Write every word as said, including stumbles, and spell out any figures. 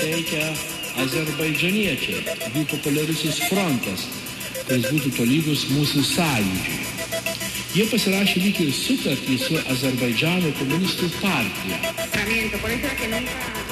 teikia azerbaidžaniečiai, jų populiarusis frontas, kuris būtų tolygus mūsų sąjūdžiui. Jie pasirašė lyg ir sutartį su Azerbaidžano komunistų partija.